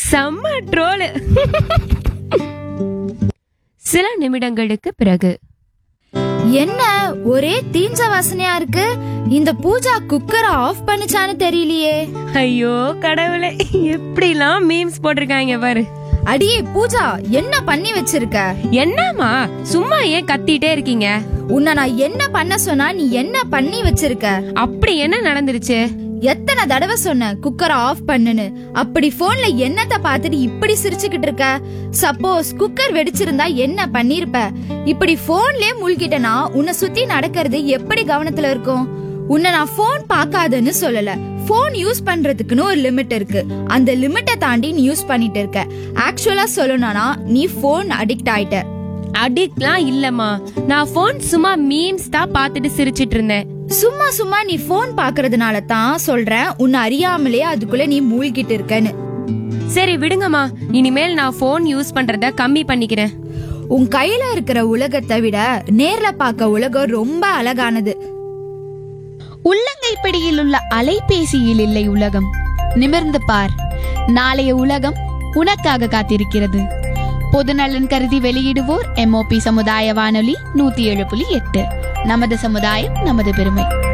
செம்ம ட்ரோல். சில நிமிடங்களுக்கு பிறகு. என்ன ஒரே தீஞ்ச வாசனையா இருக்கு? இந்த பூஜா குக்கரை ஆஃப் பண்ணிச்சான்னு தெரியலையே. ஐயோ கடவுளே, எப்படிலாம் மீம்ஸ் போட்டிருக்காங்க பாரு. அடியே பூஜா, என்ன பண்ணி வச்சிருக்க? என்னம்மா சும்மா ஏன் கத்திட்டே இருக்கீங்க? உன்னை நான் என்ன பண்ண சொன்னா நீ என்ன பண்ணி வச்சிருக்க? அப்படி என்ன நடந்துருச்சு? எத்தனை தடவை சொன்ன குக்கரை ஆஃப் பண்ணுன்னு? அப்படி போன்ல என்னத்த பாத்துட்டு இப்படி சிரிச்சுக்கிட்டு இருக்க? சப்போஸ் குக்கர் வெடிச்சிருந்தா என்ன பண்ணிருப்ப? இப்படி போன்லயே மூழ்கிட்டனா உன்னை சுத்தி நடக்கிறது எப்படி கவனத்துல இருக்கும்? உன்னை நான் போன் பாக்காதன்னு சொல்லல. போன் யூஸ் பண்றதுக்குன்னு ஒரு லிமிட் இருக்கு. அந்த லிமிட்டை தாண்டி நீ யூஸ் பண்ணிட்டு இருக்க. ஆக்சுவலா சொல்லணும்னா நீ போன் அடிக்ட் ஆயிட்ட. அடிக்ட்லாம் இல்லம்மா, நான் போன் சும்மா மீம்ஸ் தான் பாத்துட்டு சிரிச்சிட்டு இருந்தேன். சும்மா சும்மா நீ போன் பாக்குறதுனால தான் சொல்றேன் உன்னை அறியாமலே அதுக்குள்ள நீ மூழ்கிட்டு இருக்கன்னு. சரி விடுங்கம்மா, இனிமேல் நான் போன் யூஸ் பண்றத கம்மி பண்ணிக்கிறேன். உன் கையில இருக்கிற உலகத்தை விட நேர்ல பார்க்க உலகம் ரொம்ப அழகானது. உள்ளங்கை பிடியில் உள்ள அலைபேசியில் இல்லை உலகம். நிமிர்ந்து பார், நாளைய உலகம் உனக்காக காத்திருக்கிறது. பொதுநலன் கருதி வெளியிடுவோர் MOP சமுதாய வானொலி 107.8. நமது சமுதாயம் நமது பெருமை.